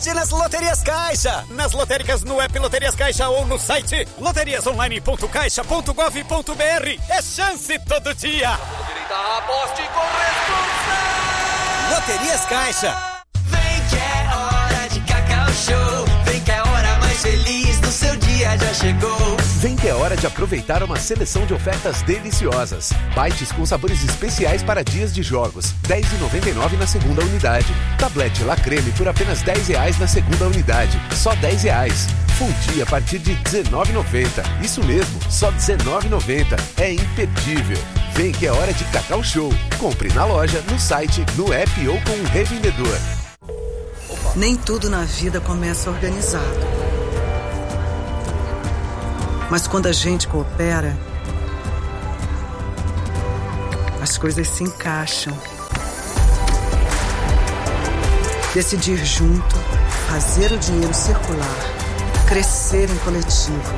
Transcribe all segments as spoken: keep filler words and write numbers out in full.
aposte nas Loterias Caixa. Nas lotéricas, no app Loterias Caixa ou no site loterias online ponto caixa ponto gov ponto br. É chance todo dia. Aposte com responsabilidade. Loterias Caixa. Vem que é hora de Cacau Show. Vem que é a hora mais feliz do seu dia já chegou. Vem que é hora de aproveitar uma seleção de ofertas deliciosas. Bites com sabores especiais para dias de jogos. dez reais e noventa e nove centavos na segunda unidade. Tablete La Creme por apenas dez reais na segunda unidade. Só dez reais. Fundi a partir de dezenove reais e noventa centavos. Isso mesmo, só dezenove reais e noventa centavos. É imperdível. Vem que é hora de Cacau Show. Compre na loja, no site, no app ou com um revendedor. Nem tudo na vida começa organizado. Mas quando a gente coopera, as coisas se encaixam. Decidir junto, fazer o dinheiro circular, crescer em coletivo.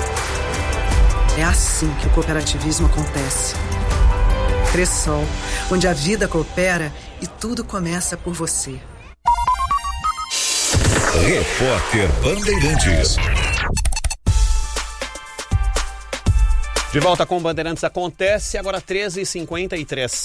É assim que o cooperativismo acontece. Cressol, onde a vida coopera e tudo começa por você. Repórter Bandeirantes. De volta com o Bandeirantes Acontece, agora treze e cinquenta e três.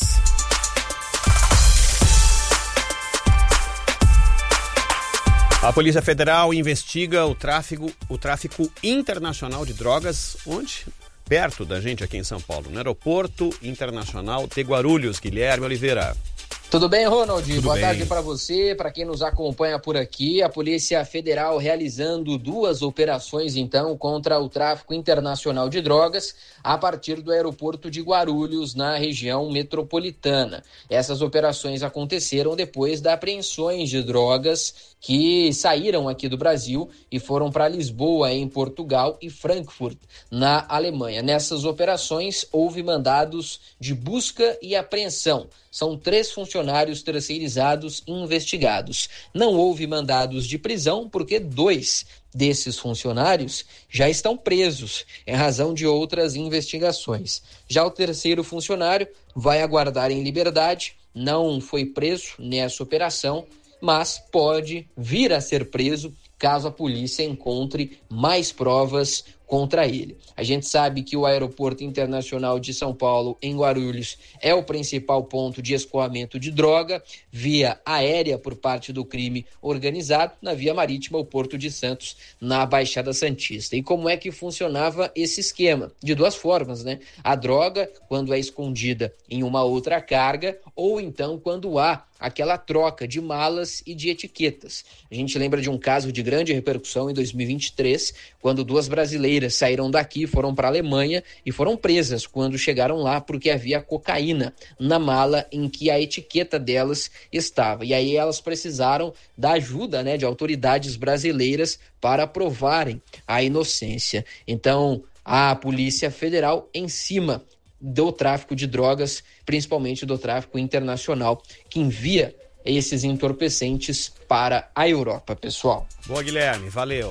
A Polícia Federal investiga o tráfico, o tráfico internacional de drogas, onde? Perto da gente aqui em São Paulo, no Aeroporto Internacional de Guarulhos. Guilherme Oliveira. Tudo bem, Ronald? Tudo Boa bem. tarde para você, para quem nos acompanha por aqui. A Polícia Federal realizando duas operações, então, contra o tráfico internacional de drogas a partir do aeroporto de Guarulhos, na região metropolitana. Essas operações aconteceram depois das apreensões de drogas que saíram aqui do Brasil e foram para Lisboa, em Portugal, e Frankfurt, na Alemanha. Nessas operações, houve mandados de busca e apreensão. São três funcionários terceirizados investigados. Não houve mandados de prisão porque dois desses funcionários já estão presos em razão de outras investigações. Já o terceiro funcionário vai aguardar em liberdade, não foi preso nessa operação, mas pode vir a ser preso caso a polícia encontre mais provas contra ele. A gente sabe que o Aeroporto Internacional de São Paulo, em Guarulhos, é o principal ponto de escoamento de droga, via aérea por parte do crime organizado, na via marítima, o Porto de Santos, na Baixada Santista. E como é que funcionava esse esquema? De duas formas, né? A droga, quando é escondida em uma outra carga, ou então quando há aquela troca de malas e de etiquetas. A gente lembra de um caso de grande repercussão em dois mil e vinte e três, quando duas brasileiras saíram daqui, foram para a Alemanha e foram presas quando chegaram lá porque havia cocaína na mala em que a etiqueta delas estava. E aí elas precisaram da ajuda, né, de autoridades brasileiras para provarem a inocência. Então, a Polícia Federal em cima do tráfico de drogas, principalmente do tráfico internacional, que envia esses entorpecentes para a Europa, pessoal. Boa, Guilherme, valeu.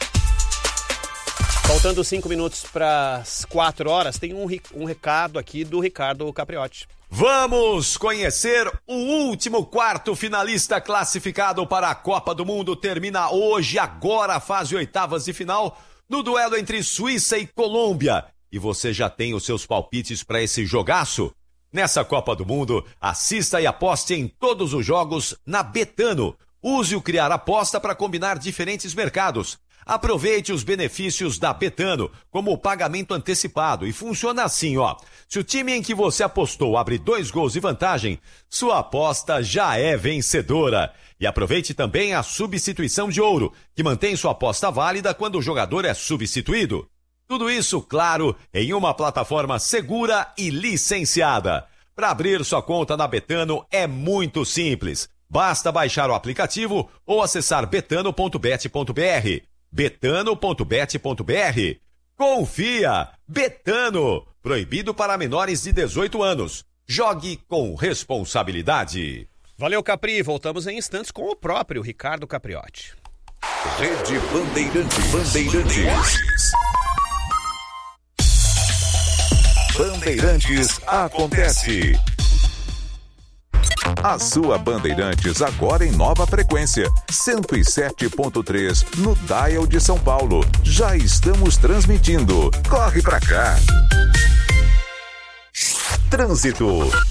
Faltando cinco minutos para as quatro horas, tem um, um recado aqui do Ricardo Capriotti. Vamos conhecer o último quarto finalista classificado para a Copa do Mundo. Termina hoje, agora a fase oitavas de final, no duelo entre Suíça e Colômbia. E você já tem os seus palpites para esse jogaço? Nessa Copa do Mundo, assista e aposte em todos os jogos na Betano. Use o Criar Aposta para combinar diferentes mercados. Aproveite os benefícios da Betano, como o pagamento antecipado. E funciona assim, ó. Se o time em que você apostou abre dois gols de vantagem, sua aposta já é vencedora. E aproveite também a substituição de ouro, que mantém sua aposta válida quando o jogador é substituído. Tudo isso, claro, em uma plataforma segura e licenciada. Para abrir sua conta na Betano é muito simples. Basta baixar o aplicativo ou acessar betano ponto bet ponto br. betano ponto bet ponto br. Confia! Betano! Proibido para menores de dezoito anos. Jogue com responsabilidade. Valeu, Capri. Voltamos em instantes com o próprio Ricardo Capriotti. Rede Bandeirantes. Bandeirantes. Bandeirantes Acontece. A sua Bandeirantes agora em nova frequência, cento e sete ponto três no dial de São Paulo. Já estamos transmitindo. Corre pra cá. Trânsito.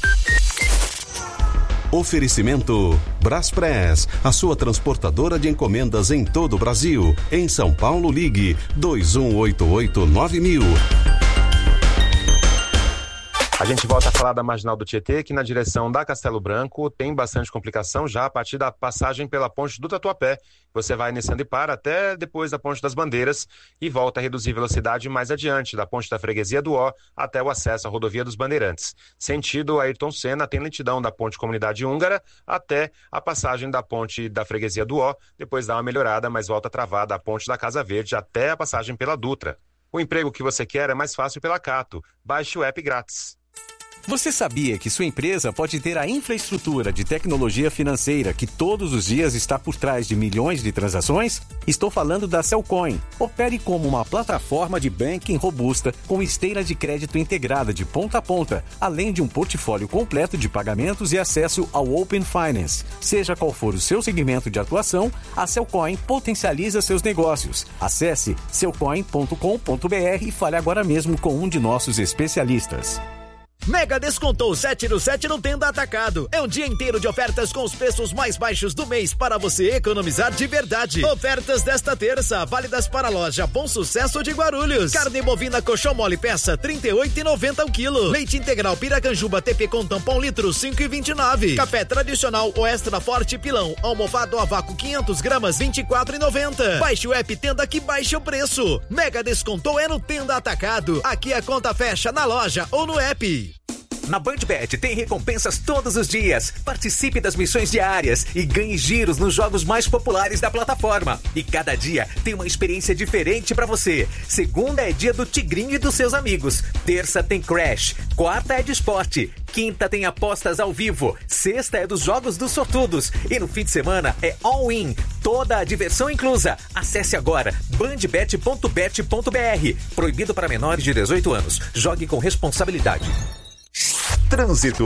Oferecimento Braspress, a sua transportadora de encomendas em todo o Brasil. Em São Paulo, ligue dois um oito oito nove mil. A gente volta a falar da Marginal do Tietê, que na direção da Castelo Branco tem bastante complicação já a partir da passagem pela Ponte do Tatuapé. Você vai iniciando e para até depois da Ponte das Bandeiras e volta a reduzir velocidade mais adiante, da Ponte da Freguesia do Ó até o acesso à Rodovia dos Bandeirantes. Sentido Ayrton Senna, tem lentidão da Ponte Comunidade Húngara até a passagem da Ponte da Freguesia do Ó, depois dá uma melhorada, mas volta travada a Ponte da Casa Verde até a passagem pela Dutra. O emprego que você quer é mais fácil pela Cato. Baixe o app grátis. Você sabia que sua empresa pode ter a infraestrutura de tecnologia financeira que todos os dias está por trás de milhões de transações? Estou falando da Cellcoin. Opere como uma plataforma de banking robusta com esteira de crédito integrada de ponta a ponta, além de um portfólio completo de pagamentos e acesso ao Open Finance. Seja qual for o seu segmento de atuação, a Cellcoin potencializa seus negócios. Acesse cellcoin ponto com ponto b r e fale agora mesmo com um de nossos especialistas. Mega Descontou sete no sete no Tenda Atacado. É um dia inteiro de ofertas com os preços mais baixos do mês para você economizar de verdade. Ofertas desta terça, válidas para a loja Bom Sucesso de Guarulhos. Carne bovina colchão mole peça trinta e oito reais e noventa centavos o quilo. Leite integral Piracanjuba T P com tampão litro cinco reais e vinte e nove centavos. Café tradicional ou extra forte pilão almofado a vácuo quinhentas gramas vinte e quatro reais e noventa centavos. Baixe o app Tenda que baixa o preço. Mega Descontou é no Tenda Atacado. Aqui a conta fecha na loja ou no app. Na BandBet tem recompensas todos os dias. Participe das missões diárias e ganhe giros nos jogos mais populares da plataforma. E cada dia tem uma experiência diferente pra você. Segunda é dia do Tigrinho e dos seus amigos. Terça tem Crash. Quarta é de esporte. Quinta tem apostas ao vivo. Sexta é dos jogos dos sortudos. E no fim de semana é all-in. Toda a diversão inclusa. Acesse agora bandbet ponto bet ponto b r. Proibido para menores de dezoito anos. Jogue com responsabilidade. Trânsito.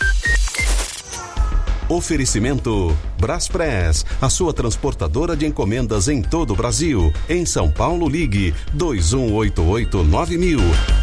Oferecimento Braspress, a sua transportadora de encomendas em todo o Brasil. Em São Paulo, ligue dois um oito oito nove mil.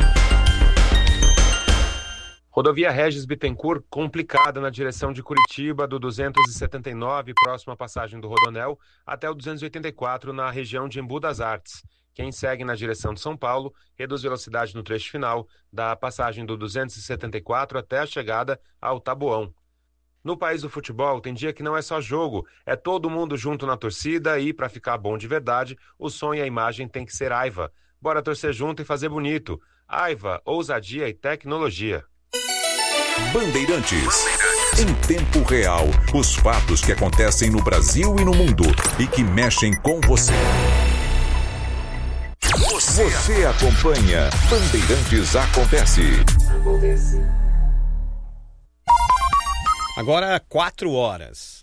Rodovia Regis Bittencourt, complicada na direção de Curitiba, do duzentos e setenta e nove, próximo à passagem do Rodonel, até o duzentos e oitenta e quatro, na região de Embu das Artes. Quem segue na direção de São Paulo, reduz velocidade no trecho final, da passagem do duzentos e setenta e quatro até a chegada ao Taboão. No país do futebol, tem dia que não é só jogo, é todo mundo junto na torcida e, para ficar bom de verdade, o som e a imagem tem que ser Aiva. Bora torcer junto e fazer bonito. Aiva, ousadia e tecnologia. Bandeirantes. Em tempo real, os fatos que acontecem no Brasil e no mundo e que mexem com você. Você, Você acompanha Bandeirantes Acontece. Acontece. Agora, quatro horas.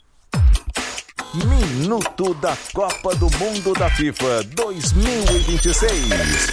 Minuto da Copa do Mundo da FIFA dois mil e vinte e seis.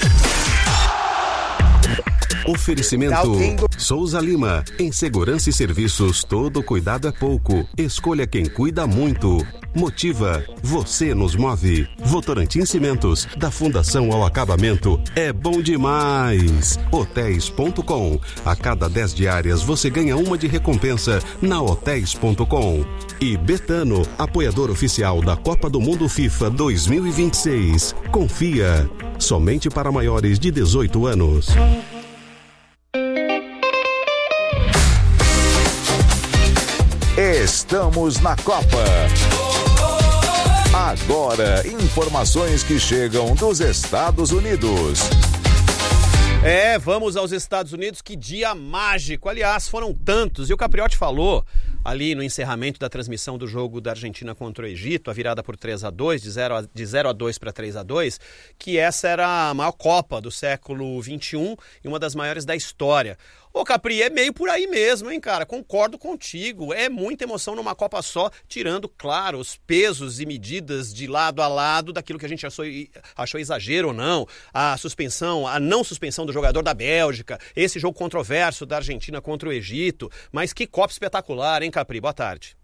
Oferecimento Souza Lima. Em segurança e serviços, todo cuidado é pouco. Escolha quem cuida muito. Motiva. Você nos move. Votorantim Cimentos. Da fundação ao acabamento. É bom demais. hotéis ponto com. A cada dez diárias você ganha uma de recompensa na hotéis ponto com. E Betano, apoiador oficial da Copa do Mundo FIFA dois mil e vinte e seis. Confia. Somente para maiores de dezoito anos. Estamos na Copa. Agora, informações que chegam dos Estados Unidos. É, vamos aos Estados Unidos, que dia mágico. Aliás, foram tantos. E o Capriotti falou ali no encerramento da transmissão do jogo da Argentina contra o Egito, a virada por três a dois, de zero a dois para três a dois, que essa era a maior Copa do século vinte e um e uma das maiores da história. Ô, Capri, é meio por aí mesmo, hein, cara? Concordo contigo. É muita emoção numa Copa só, tirando, claro, os pesos e medidas de lado a lado daquilo que a gente achou, achou exagero ou não. A suspensão, a não suspensão do jogador da Bélgica, esse jogo controverso da Argentina contra o Egito. Mas que Copa espetacular, hein, Capri? Boa tarde.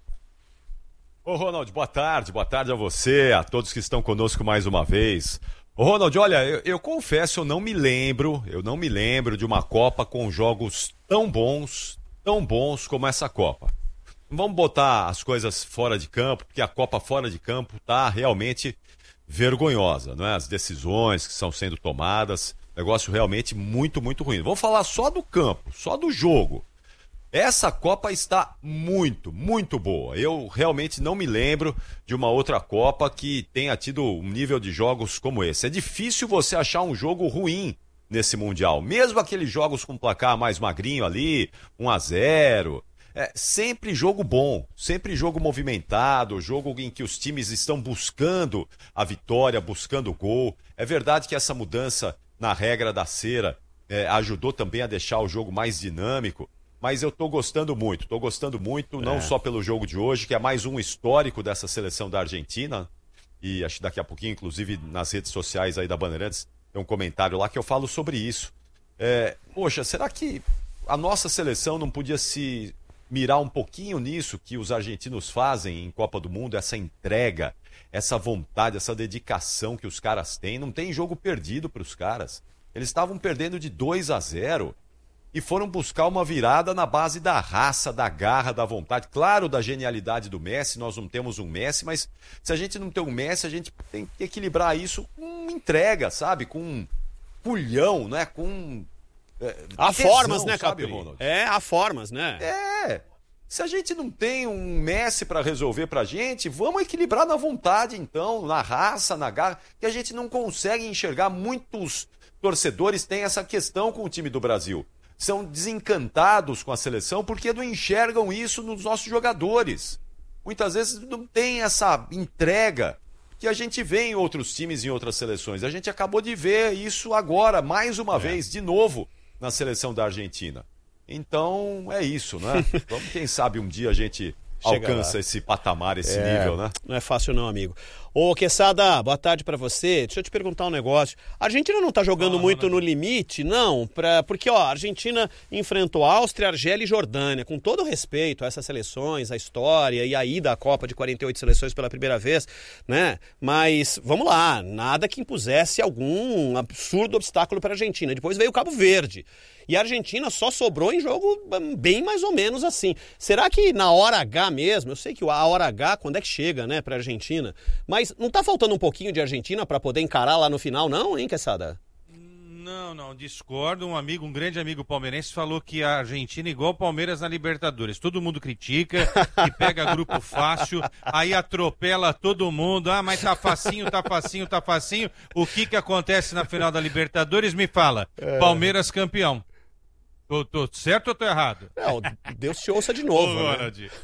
Ô, Ronald, boa tarde. Boa tarde a você, a todos que estão conosco mais uma vez. Ô, Ronald, olha, eu, eu confesso, eu não me lembro, eu não me lembro de uma Copa com jogos tão bons, tão bons como essa Copa. Vamos botar as coisas fora de campo, porque a Copa fora de campo tá realmente vergonhosa, não é? As decisões que estão sendo tomadas, negócio realmente muito, muito ruim. Vamos falar só do campo, só do jogo. Essa Copa está muito, muito boa. Eu realmente não me lembro de uma outra Copa que tenha tido um nível de jogos como esse. É difícil você achar um jogo ruim nesse Mundial. Mesmo aqueles jogos com placar mais magrinho ali, um a zero. É sempre jogo bom, sempre jogo movimentado, jogo em que os times estão buscando a vitória, buscando o gol. É verdade que essa mudança na regra da cera é, ajudou também a deixar o jogo mais dinâmico. Mas eu tô gostando muito, tô gostando muito, não é. só pelo jogo de hoje, que é mais um histórico dessa seleção da Argentina, e acho que daqui a pouquinho, inclusive, nas redes sociais aí da Bandeirantes, tem um comentário lá que eu falo sobre isso. É, poxa, será que a nossa seleção não podia se mirar um pouquinho nisso que os argentinos fazem em Copa do Mundo, essa entrega, essa vontade, essa dedicação que os caras têm? Não tem jogo perdido para os caras. Eles estavam perdendo de dois a zero. E foram buscar uma virada na base da raça, da garra, da vontade. Claro, da genialidade do Messi, nós não temos um Messi, mas se a gente não tem um Messi, a gente tem que equilibrar isso com entrega, sabe? Com pulhão, né? Com... É, há tesão, formas, né, Capri? Ronald? É, há formas, né? É. Se a gente não tem um Messi para resolver pra gente, vamos equilibrar na vontade, então, na raça, na garra, que a gente não consegue enxergar. Muitos torcedores têm essa questão com o time do Brasil. São desencantados com a seleção porque não enxergam isso nos nossos jogadores. Muitas vezes não tem essa entrega que a gente vê em outros times, em outras seleções. A gente acabou de ver isso agora, mais uma é. vez, de novo, na seleção da Argentina. Então, é isso, né? Vamos, quem sabe um dia a gente Chega alcança lá. esse patamar, esse é, nível, né? Não é fácil não, amigo. Ô, Quesada, boa tarde pra você. Deixa eu te perguntar um negócio. A Argentina não tá jogando ah, muito não, não. no limite, não? Pra, porque, ó, a Argentina enfrentou Áustria, Argélia e Jordânia. Com todo respeito a essas seleções, a história e a ida à Copa de quarenta e oito seleções pela primeira vez, né? Mas, vamos lá, nada que impusesse algum absurdo obstáculo pra Argentina. Depois veio o Cabo Verde. E a Argentina só sobrou em jogo bem mais ou menos assim. Será que na hora H mesmo, eu sei que a hora H, quando é que chega, né, pra Argentina, mas não tá faltando um pouquinho de Argentina pra poder encarar lá no final, não, hein, Quesada? Não, não, discordo. Um amigo, um grande amigo palmeirense falou que a Argentina é igual o Palmeiras na Libertadores. Todo mundo critica, que pega grupo fácil, aí atropela todo mundo. Ah, mas tá facinho, tá facinho, tá facinho. O que que acontece na final da Libertadores? Me fala. É. Palmeiras campeão. Tô, tô certo ou tô errado? Não, Deus te ouça de novo. Ô, Ronald. Né?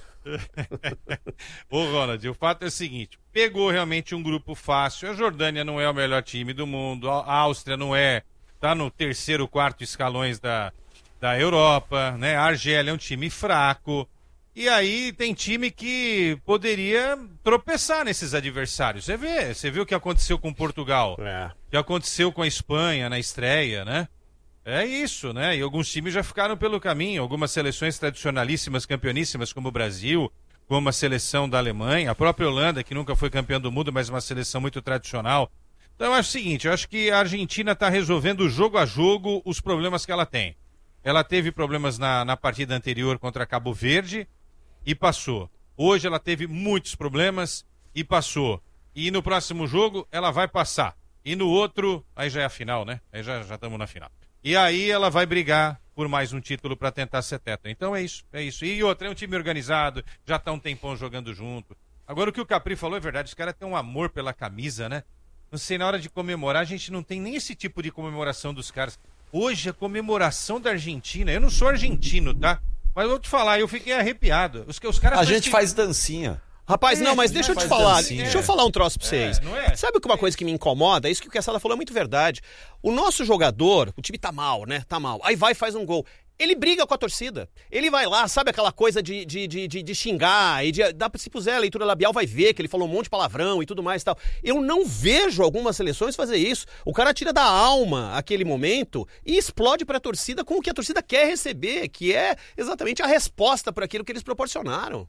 Ô, Ronald, o fato é o seguinte: pegou realmente um grupo fácil. A Jordânia não é o melhor time do mundo, a Áustria não é, tá no terceiro, quarto escalões da, da Europa, né? A Argélia é um time fraco. E aí tem time que poderia tropeçar nesses adversários. Você vê, você viu o que aconteceu com Portugal, é. o que aconteceu com a Espanha na estreia, né? É isso, né? E alguns times já ficaram pelo caminho. Algumas seleções tradicionalíssimas, campeoníssimas, como o Brasil, como a seleção da Alemanha, a própria Holanda, que nunca foi campeã do mundo, mas uma seleção muito tradicional. Então eu acho o seguinte, eu acho que a Argentina está resolvendo jogo a jogo os problemas que ela tem. Ela teve problemas na, na partida anterior contra Cabo Verde e passou. Hoje ela teve muitos problemas e passou. E no próximo jogo ela vai passar. E no outro, aí já é a final, né? Aí já já estamos na final. E aí ela vai brigar por mais um título para tentar ser tetra. Então é isso, é isso. E outra, é um time organizado, já tá um tempão jogando junto. Agora o que o Capri falou é verdade, os caras têm um amor pela camisa, né? Não sei, na hora de comemorar, a gente não tem nem esse tipo de comemoração dos caras. Hoje a comemoração da Argentina, eu não sou argentino, tá? Mas eu vou te falar, eu fiquei arrepiado. Os, os caras a gente que... faz dancinha. Rapaz, é, não, mas deixa eu te falar, dancinha. deixa eu falar um troço pra vocês. É, não é? Sabe que uma coisa que me incomoda? Isso que o Quesada falou é muito verdade. O nosso jogador, o time tá mal, né? Tá mal. Aí vai e faz um gol. Ele briga com a torcida. Ele vai lá, sabe aquela coisa de, de, de, de, de xingar, e de, dá, se puser a leitura labial vai ver que ele falou um monte de palavrão e tudo mais e tal. Eu não vejo algumas seleções fazer isso. O cara tira da alma aquele momento e explode pra torcida com o que a torcida quer receber, que é exatamente a resposta para aquilo que eles proporcionaram.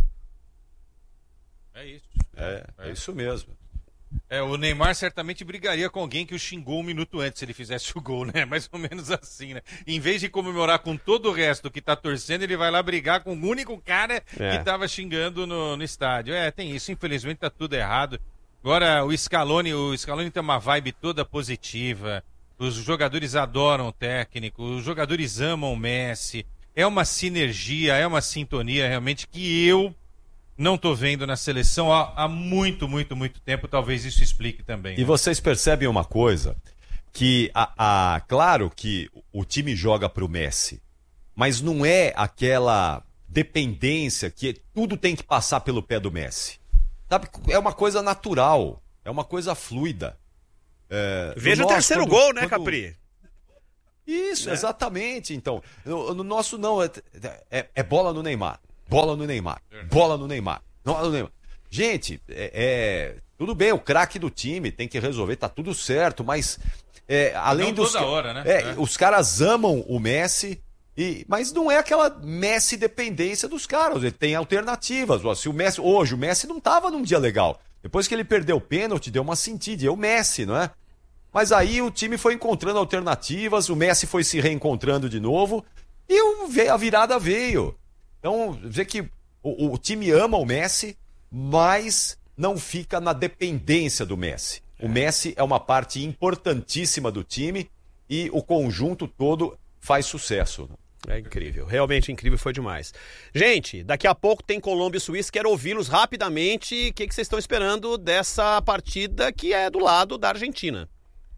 É isso. É, é isso mesmo. É, o Neymar certamente brigaria com alguém que o xingou um minuto antes se ele fizesse o gol, né? Mais ou menos assim, né? Em vez de comemorar com todo o resto que tá torcendo, ele vai lá brigar com o único cara é. que tava xingando no, no estádio. É, tem isso. Infelizmente tá tudo errado. Agora, o Scaloni, o Scaloni tem uma vibe toda positiva. Os jogadores adoram o técnico, os jogadores amam o Messi. É uma sinergia, é uma sintonia realmente que eu não tô vendo na seleção há, há muito, muito, muito tempo. Talvez isso explique também. E né? vocês percebem uma coisa, que a, a, claro que o time joga pro Messi, mas não é aquela dependência que tudo tem que passar pelo pé do Messi. Sabe? É uma coisa natural, é uma coisa fluida. É, Veja o nosso, terceiro quando, gol, né, quando... Capri? Isso, né? Exatamente. Então, no, no nosso não, é, é, é bola no Neymar. Bola no Neymar, bola no Neymar. Bola no Neymar. Gente, é, é, tudo bem, o craque do time tem que resolver, tá tudo certo, mas é, além não dos... toda hora, né? É, é. Os caras amam o Messi, e, mas não é aquela Messi dependência dos caras, ele tem alternativas. Se o Messi, hoje o Messi não tava num dia legal, depois que ele perdeu o pênalti, deu uma sentida, é o Messi, não é? Mas aí o time foi encontrando alternativas, o Messi foi se reencontrando de novo, e o, a virada veio. Então, vê que o, o time ama o Messi, mas não fica na dependência do Messi. O Messi é uma parte importantíssima do time e o conjunto todo faz sucesso. É incrível, realmente incrível, foi demais. Gente, daqui a pouco tem Colômbia e Suíça, quero ouvi-los rapidamente. O que, que vocês estão esperando dessa partida que é do lado da Argentina?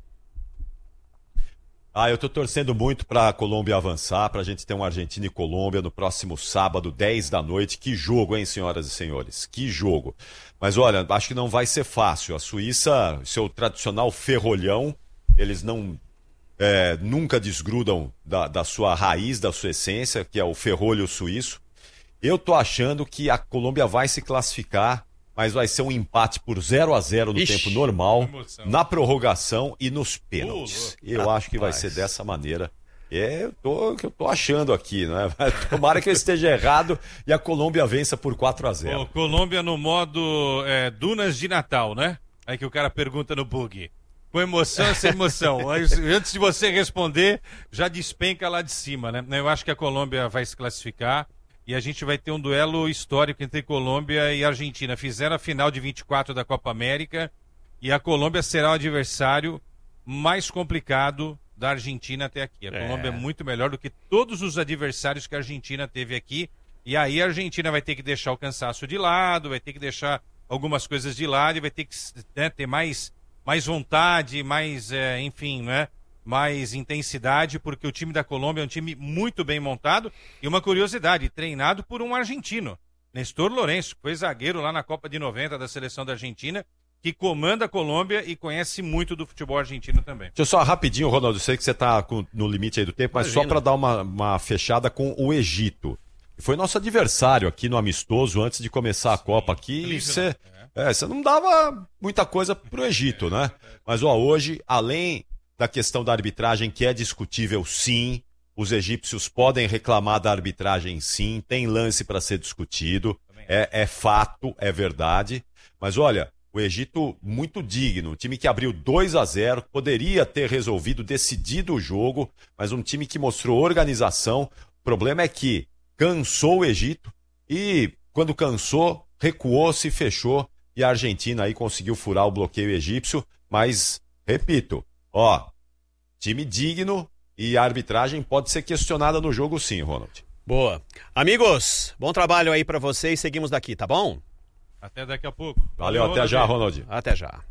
Ah, eu tô torcendo muito pra Colômbia avançar, pra gente ter um Argentina e Colômbia no próximo sábado, dez da noite. Que jogo, hein, senhoras e senhores? Que jogo. Mas olha, acho que não vai ser fácil. A Suíça, seu tradicional ferrolhão, eles não é, nunca desgrudam da, da sua raiz, da sua essência, que é o ferrolho suíço. Eu tô achando que a Colômbia vai se classificar, mas vai ser um empate por zero a zero no Ixi, tempo normal, na prorrogação e nos pênaltis. Uh, eu acho que vai ser dessa maneira. É, eu tô, que eu tô achando aqui, né? Tomara que eu esteja errado e a Colômbia vença por quatro a zero. Ô, Colômbia no modo é, Dunas de Natal, né? Aí que o cara pergunta no bug. Com emoção ou sem emoção? Aí, antes de você responder, já despenca lá de cima, né? Eu acho que a Colômbia vai se classificar. E a gente vai ter um duelo histórico entre Colômbia e Argentina. Fizeram a final de vinte e quatro da Copa América e a Colômbia será o adversário mais complicado da Argentina até aqui. A é. Colômbia é muito melhor do que todos os adversários que a Argentina teve aqui. E aí a Argentina vai ter que deixar o cansaço de lado, vai ter que deixar algumas coisas de lado e vai ter que né, ter mais, mais vontade, mais, é, enfim, né? mais intensidade, porque o time da Colômbia é um time muito bem montado e uma curiosidade, treinado por um argentino, Nestor Lourenço, que foi zagueiro lá na Copa de noventa da seleção da Argentina, que comanda a Colômbia e conhece muito do futebol argentino também. Deixa eu só rapidinho, Ronaldo, eu sei que você está no limite aí do tempo, mas Imagina. só para dar uma, uma fechada com o Egito. Foi nosso adversário aqui no amistoso antes de começar a Sim, Copa aqui. E você, é, você não dava muita coisa pro Egito, né? Mas ó, hoje, além da questão da arbitragem, que é discutível, sim. Os egípcios podem reclamar da arbitragem, sim. Tem lance para ser discutido. É, é fato, é verdade. Mas olha, o Egito muito digno. Um time que abriu dois a zero, poderia ter resolvido, decidido o jogo, mas um time que mostrou organização. O problema é que cansou o Egito e, quando cansou, recuou, se fechou e a Argentina aí conseguiu furar o bloqueio egípcio. Mas, repito, ó, time digno e a arbitragem pode ser questionada no jogo sim, Ronald. Boa. Amigos, bom trabalho aí pra vocês. Seguimos daqui, tá bom? Até daqui a pouco. Valeu, Valeu até já, Ronald. Até já.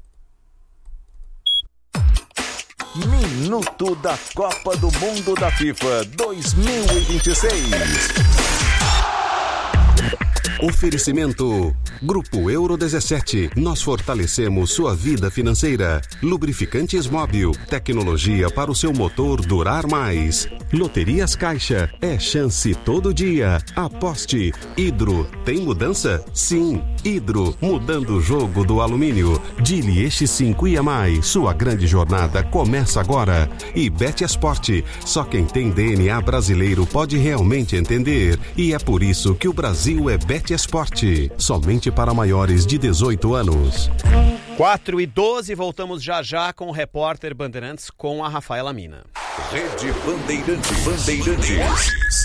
Minuto da Copa do Mundo da FIFA dois mil e vinte e seis. Oferecimento Grupo Euro dezessete. Nós fortalecemos sua vida financeira. Lubrificantes Móbil. Tecnologia para o seu motor durar mais. Loterias Caixa. É chance todo dia. Aposte. Hidro. Tem mudança? Sim. Hidro. Mudando o jogo do alumínio. Dili Eixi cinco e a mais. Sua grande jornada começa agora. E Betesport. Só quem tem D N A brasileiro pode realmente entender. E é por isso que o Brasil é Betesport. Somente para maiores de dezoito anos. quatro e doze, voltamos já já com o repórter Bandeirantes com a Rafaela Mina. Rede Bandeirantes. Bandeirantes.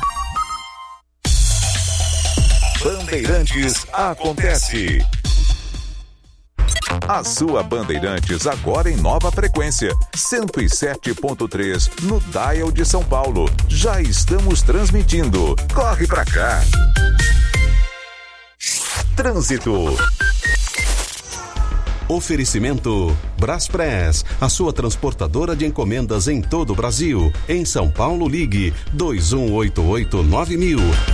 Bandeirantes acontece. A sua Bandeirantes agora em nova frequência, cento e sete ponto três no Dial de São Paulo. Já estamos transmitindo. Corre pra cá. Trânsito. Oferecimento Braspress, a sua transportadora de encomendas em todo o Brasil. Em São Paulo, ligue dois um oito oito nove mil.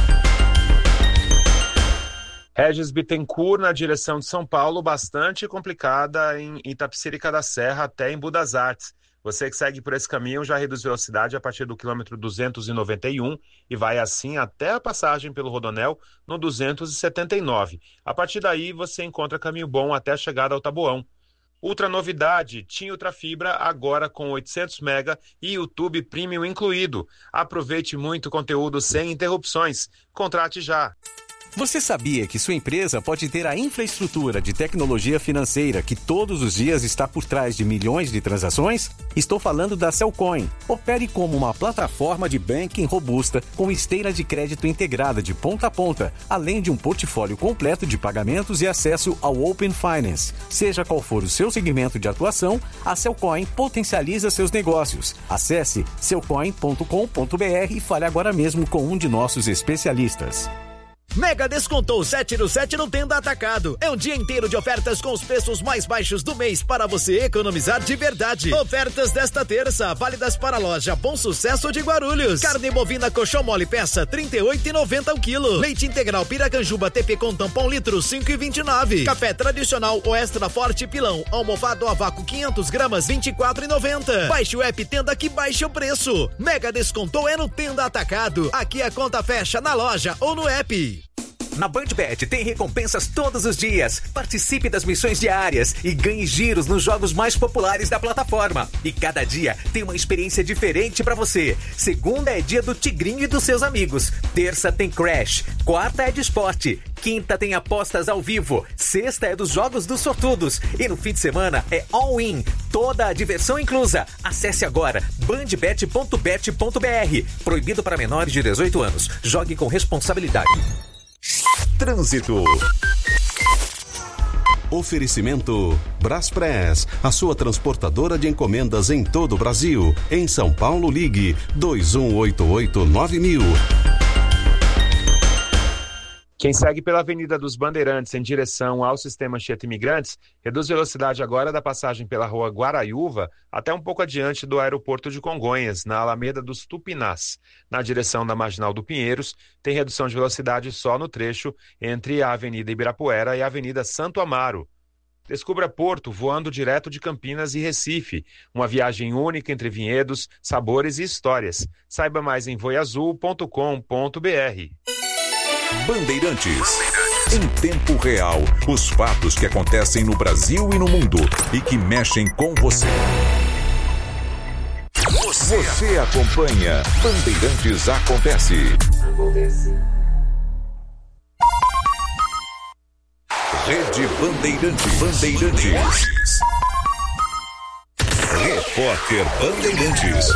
Regis Bittencourt, na direção de São Paulo, bastante complicada em Itapecerica da Serra até em Budas Artes. Você que segue por esse caminho já reduz velocidade a partir do quilômetro duzentos e noventa e um e vai assim até a passagem pelo Rodonel no duzentos e setenta e nove. A partir daí você encontra caminho bom até a chegada ao Taboão. Ultra novidade, TIM Ultrafibra agora com oitocentos mega e YouTube Premium incluído. Aproveite muito conteúdo sem interrupções. Contrate já. Você sabia que sua empresa pode ter a infraestrutura de tecnologia financeira que todos os dias está por trás de milhões de transações? Estou falando da Cellcoin. Opere como uma plataforma de banking robusta com esteira de crédito integrada de ponta a ponta, além de um portfólio completo de pagamentos e acesso ao Open Finance. Seja qual for o seu segmento de atuação, a Cellcoin potencializa seus negócios. Acesse cellcoin ponto com ponto b r e fale agora mesmo com um de nossos especialistas. Mega Descontou sete no sete no Tenda Atacado. É um dia inteiro de ofertas com os preços mais baixos do mês para você economizar de verdade. Ofertas desta terça, válidas para a loja Bom Sucesso de Guarulhos. Carne bovina colchão mole peça trinta e oito reais e noventa centavos o quilo. Leite integral Piracanjuba T P com tampão litro cinco reais e vinte e nove centavos. Café tradicional ou extra forte pilão almofado a vácuo quinhentas gramas vinte e quatro reais e noventa centavos. Baixe o app Tenda que baixa o preço. Mega Descontou é no Tenda Atacado. Aqui a conta fecha na loja ou no app. Na BandBet tem recompensas todos os dias. Participe das missões diárias e ganhe giros nos jogos mais populares da plataforma. E cada dia tem uma experiência diferente pra você. Segunda é dia do Tigrinho e dos seus amigos. Terça tem Crash. Quarta é de esporte. Quinta tem apostas ao vivo. Sexta é dos jogos dos sortudos. E no fim de semana é all-in. Toda a diversão inclusa. Acesse agora bandbet ponto bet ponto b r. Proibido para menores de dezoito anos. Jogue com responsabilidade. Trânsito. Oferecimento Braspress, a sua transportadora de encomendas em todo o Brasil. Em São Paulo, ligue dois um oito oito nove mil. Quem segue pela Avenida dos Bandeirantes em direção ao Sistema Anchieta Imigrantes, reduz velocidade agora da passagem pela Rua Guaraiúva até um pouco adiante do aeroporto de Congonhas, na Alameda dos Tupinás. Na direção da Marginal do Pinheiros, tem redução de velocidade só no trecho entre a Avenida Ibirapuera e a Avenida Santo Amaro. Descubra Porto voando direto de Campinas e Recife. Uma viagem única entre vinhedos, sabores e histórias. Saiba mais em voiazul ponto com ponto b r. Bandeirantes. Em tempo real, os fatos que acontecem no Brasil e no mundo e que mexem com você. Você, você acompanha Bandeirantes Acontece. Acontece. Rede Bandeirantes. Bandeirantes. Repórter Bandeirantes.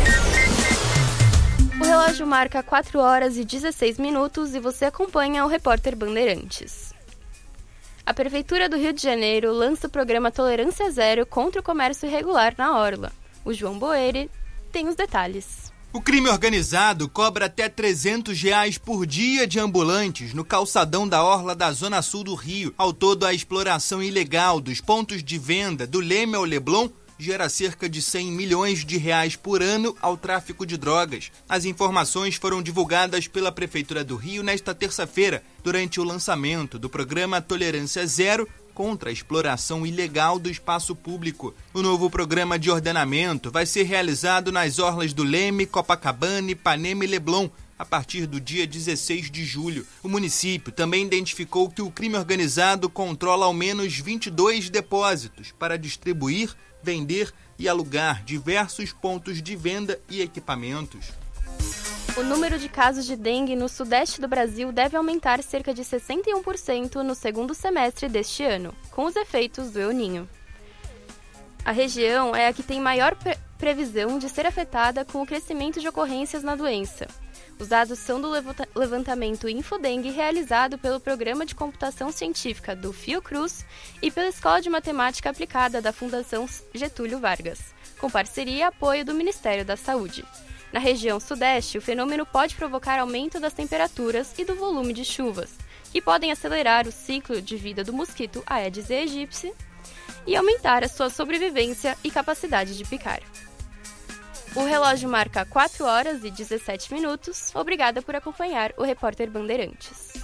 O relógio marca quatro horas e dezesseis minutos e você acompanha o Repórter Bandeirantes. A Prefeitura do Rio de Janeiro lança o programa Tolerância Zero contra o comércio irregular na Orla. O João Boeri tem os detalhes. O crime organizado cobra até trezentos reais por dia de ambulantes no calçadão da Orla da Zona Sul do Rio. Ao todo, a exploração ilegal dos pontos de venda do Leme ao Leblon gera cerca de cem milhões de reais por ano ao tráfico de drogas. As informações foram divulgadas pela Prefeitura do Rio nesta terça-feira, durante o lançamento do programa Tolerância Zero contra a exploração ilegal do espaço público. O novo programa de ordenamento vai ser realizado nas orlas do Leme, Copacabana, Ipanema e Leblon, a partir do dia dezesseis de julho. O município também identificou que o crime organizado controla ao menos vinte e dois depósitos para distribuir, vender e alugar diversos pontos de venda e equipamentos. O número de casos de dengue no sudeste do Brasil deve aumentar cerca de sessenta e um por cento no segundo semestre deste ano, com os efeitos do El Niño. A região é a que tem maior pre- previsão de ser afetada com o crescimento de ocorrências na doença. Os dados são do levanta- levantamento Infodengue realizado pelo Programa de Computação Científica do Fiocruz e pela Escola de Matemática Aplicada da Fundação Getúlio Vargas, com parceria e apoio do Ministério da Saúde. Na região sudeste, o fenômeno pode provocar aumento das temperaturas e do volume de chuvas, que podem acelerar o ciclo de vida do mosquito Aedes aegypti e aumentar a sua sobrevivência e capacidade de picar. O relógio marca quatro horas e dezessete minutos. Obrigada por acompanhar o Repórter Bandeirantes.